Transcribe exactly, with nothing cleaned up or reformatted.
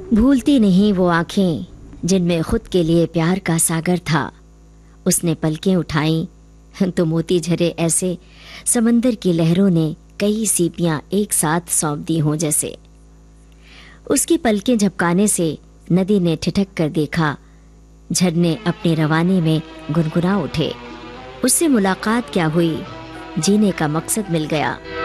भूलती नहीं वो आंखें जिनमें खुद के लिए प्यार का सागर था। उसने पलकें उठाई तो मोती झरे ऐसे समंदर की लहरों ने कई सीपियां एक साथ सौंप दी हों जैसे। उसकी पलकें झपकाने से नदी ने ठिठक कर देखा। झरने अपने रवाने में गुनगुना उठे। उससे मुलाकात क्या हुई, जीने का मकसद मिल गया।